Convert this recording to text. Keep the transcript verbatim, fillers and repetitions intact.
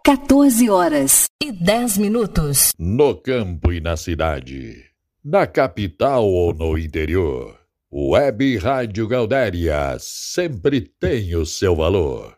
quatorze horas e dez minutos. No campo e na cidade, na capital ou no interior, Web Rádio Gaudéria sempre tem o seu valor.